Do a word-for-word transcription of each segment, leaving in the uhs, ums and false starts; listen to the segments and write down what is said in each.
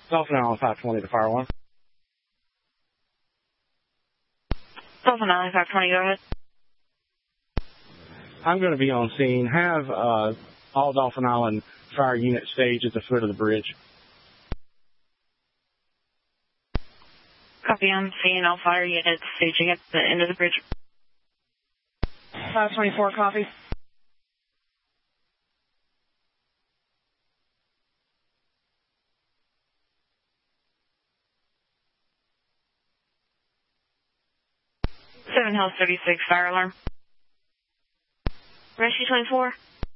Dolphin Island five twenty to fire one. Dolphin Island five twenty, go ahead. I'm going to be on scene. Have uh, all Dolphin Island fire units stage at the foot of the bridge. Copy, I'm seeing all fire units staging at the end of the bridge. five twenty-four, copy. seven Hills thirty-six, fire alarm. Rescue twenty-four.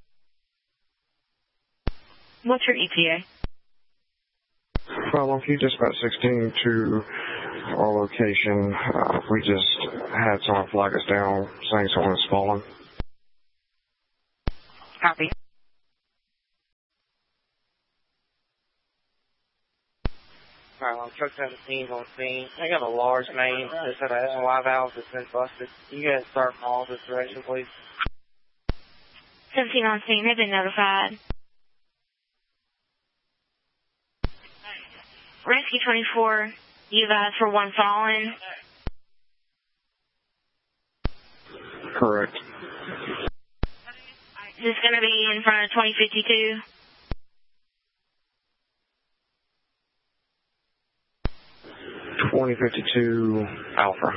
What's your E T A? Well, if you dispatch sixteen to our location, uh, we just had someone flag us down saying someone has fallen. Copy. Alright, well, truck seventeen on scene. I got a large main that's had a S O I valve that's been busted. You guys start from all this direction, please. seventeen on scene, they've been notified. Rescue twenty-four, you guys for one fallen. Correct. Is this going to be in front of twenty fifty-two? twenty fifty-two Alpha.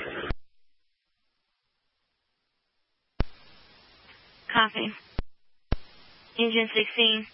Copy. Engine sixteen.